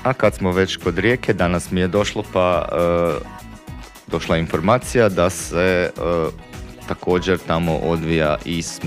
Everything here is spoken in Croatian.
A kad smo već kod Rijeke, danas mi je došla informacija da se također tamo odvija i